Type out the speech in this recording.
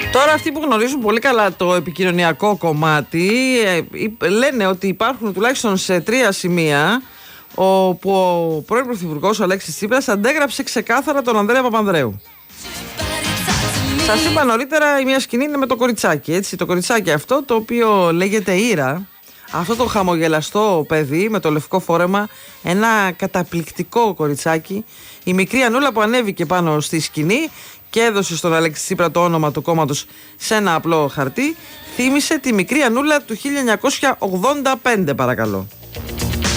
Τώρα αυτοί που γνωρίζουν πολύ καλά το επικοινωνιακό κομμάτι λένε ότι υπάρχουν τουλάχιστον σε 3 σημεία όπου ο πρώην Πρωθυπουργός ο Αλέξης Τσίπρας αντέγραψε ξεκάθαρα τον Ανδρέα Παπανδρέου. Σας είπα νωρίτερα, η μία σκηνή είναι με το κοριτσάκι, έτσι, το κοριτσάκι αυτό το οποίο λέγεται Ήρα, αυτό το χαμογελαστό παιδί με το λευκό φόρεμα, ένα καταπληκτικό κοριτσάκι, η μικρή Ανούλα που ανέβηκε πάνω στη σκηνή και έδωσε στον Αλέξη Τσίπρα το όνομα του κόμματος σε ένα απλό χαρτί, θύμισε τη μικρή Ανούλα του 1985, παρακαλώ.